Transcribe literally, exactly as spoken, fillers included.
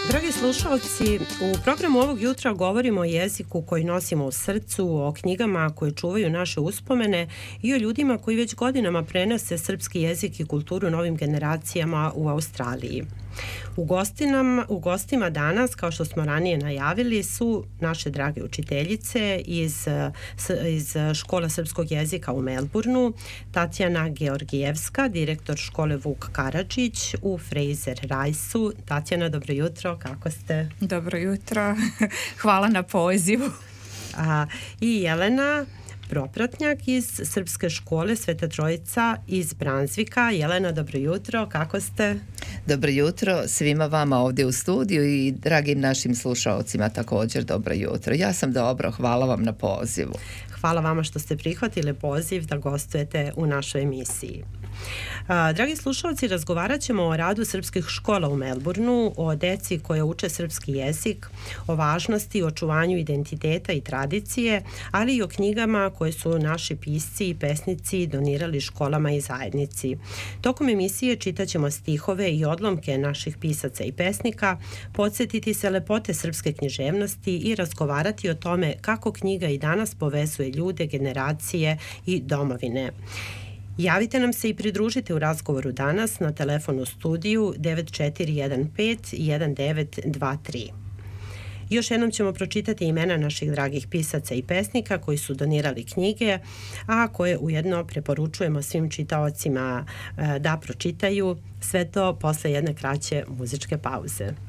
Dragi slušalci, u programu ovog jutra govorimo o jeziku koji nosimo u srcu, o knjigama koje čuvaju naše uspomene i o ljudima koji već godinama prenose srpski jezik i kulturu novim generacijama u Australiji. U, gostinam, u gostima danas, kao što smo ranije najavili, su naše drage učiteljice iz, iz Škole srpskog jezika u Melbourneu, Tatjana Georgijevska, direktor škole Vuk Karadžić u Fraser Riceu. Tatjana, dobro jutro, kako ste? Dobro jutro, hvala na pozivu. A, I Jelena Propratnjak iz Srpske škole Sveta Trojica iz Bransvika. Jelena, dobro jutro, kako ste? Dobro jutro svima vama ovdje u studiju i dragim našim slušalcima također dobro jutro. Ja sam dobro, hvala vam na pozivu. Hvala vama što ste prihvatili poziv da gostujete u našoj emisiji. Dragi slušalci, razgovarat ćemo o radu srpskih škola u Melbourneu, o deci koje uče srpski jezik, o važnosti i očuvanju identiteta i tradicije, ali i o knjigama koje su naši pisci i pesnici donirali školama i zajednici. Tokom emisije čitaćemo stihove i odlomke naših pisaca i pesnika, podsjetiti se lepote srpske književnosti i razgovarati o tome kako knjiga i danas povezuje ljude, generacije i domovine. Javite nam se i pridružite u razgovoru danas na telefonu studiju devet četiri jedan pet jedan devet dva tri. Još jednom ćemo pročitati imena naših dragih pisaca i pesnika koji su donirali knjige, a koje ujedno preporučujemo svim čitaocima da pročitaju, sve to posle jedne kraće muzičke pauze.